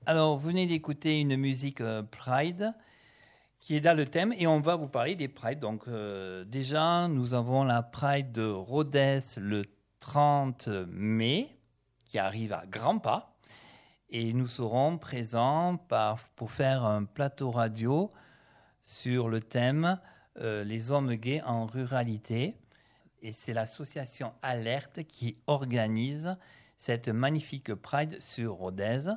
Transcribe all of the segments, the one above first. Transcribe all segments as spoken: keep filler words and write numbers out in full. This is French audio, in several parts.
Alors, vous venez d'écouter une musique euh, Pride qui est dans le thème et on va vous parler des Prides. Donc, euh, déjà, nous avons la Pride de Rodez le trente mai qui arrive à grands pas et nous serons présents par, pour faire un plateau radio sur le thème euh, les hommes gays en ruralité. Et c'est l'association Alerte qui organise cette magnifique Pride sur Rodez.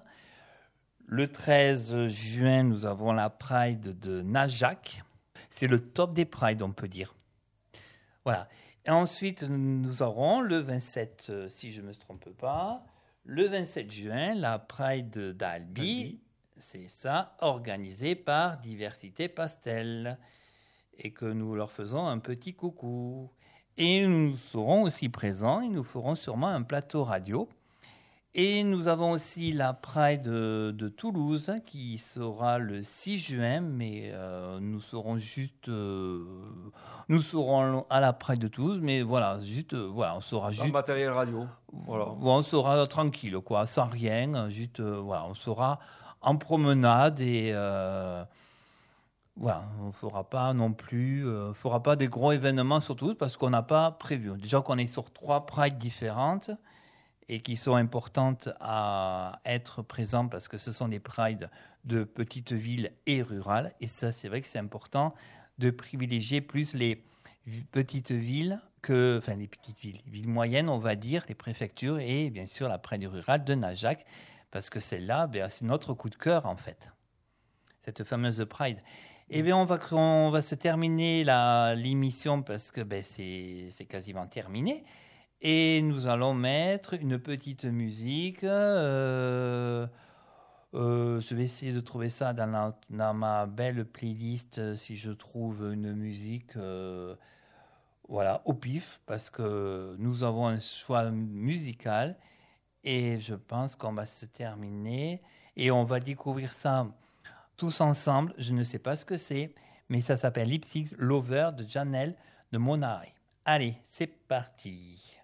Le treize juin, nous avons la Pride de Najac. C'est le top des Prides, on peut dire. Voilà. Et ensuite, nous aurons le vingt-sept, si je ne me trompe pas, le vingt-sept juin, la Pride d'Albi. Albi. C'est ça, organisée par Diversité Pastel. Et que nous leur faisons un petit coucou. Et nous serons aussi présents et nous ferons sûrement un plateau radio. Et nous avons aussi la Pride de, de Toulouse qui sera le six juin, mais euh, nous serons juste, euh, nous serons à la Pride de Toulouse, mais voilà, juste, euh, voilà, on sera juste. En matériel radio. Voilà. On sera tranquille, quoi, sans rien, juste, euh, voilà, on sera en promenade et. Euh, Voilà, on ne fera pas non plus, euh, fera pas des gros événements sur Toulouse parce qu'on n'a pas prévu. Déjà qu'on est sur trois prides différentes et qui sont importantes à être présentes parce que ce sont des prides de petites villes et rurales. Et ça, c'est vrai que c'est important de privilégier plus les petites villes que, enfin les petites villes, les villes moyennes, on va dire, les préfectures et bien sûr la pride rurale de Najac parce que celle-là, ben, c'est notre coup de cœur en fait, cette fameuse pride. Eh bien, on va, on va se terminer la, l'émission parce que ben, c'est, c'est quasiment terminé. Et nous allons mettre une petite musique. Euh, euh, je vais essayer de trouver ça dans, la, dans ma belle playlist si je trouve une musique euh, voilà, au pif parce que nous avons un choix musical et je pense qu'on va se terminer et on va découvrir ça tous ensemble, je ne sais pas ce que c'est, mais ça s'appelle Lipstick Lover de Janelle de Monaray. Allez, c'est parti.